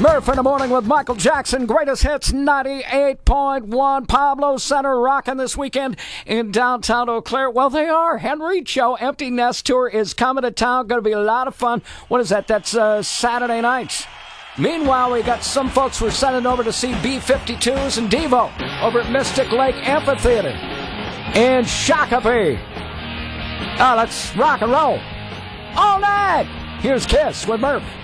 Murph in the morning with Michael Jackson. Greatest hits 98.1. Pablo Center rocking this weekend in downtown Eau Claire. Well, they are. Henry Cho Empty Nest Tour is coming to town. Going to be a lot of fun. What is that? That's Saturday nights. Meanwhile, we got some folks who are sending over to see B-52s and Devo over at Mystic Lake Amphitheater in Shakopee. Oh, let's rock and roll all night. Here's Kiss with Murph.